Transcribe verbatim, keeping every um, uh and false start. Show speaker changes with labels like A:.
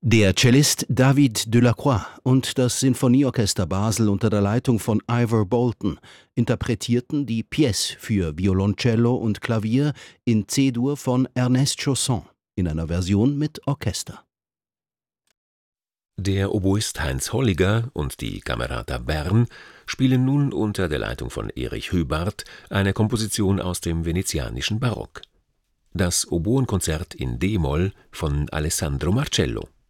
A: Der Cellist David Delacroix und das Sinfonieorchester Basel unter der Leitung von Ivor Bolton interpretierten die Pièce für Violoncello und Klavier in C-Dur von Ernest Chausson in einer Version mit Orchester.
B: Der Oboist Heinz Holliger und die Camerata Bern spielen nun unter der Leitung von Erich Höbart eine Komposition aus dem venezianischen Barock: das Oboenkonzert in d-Moll von Alessandro Marcello.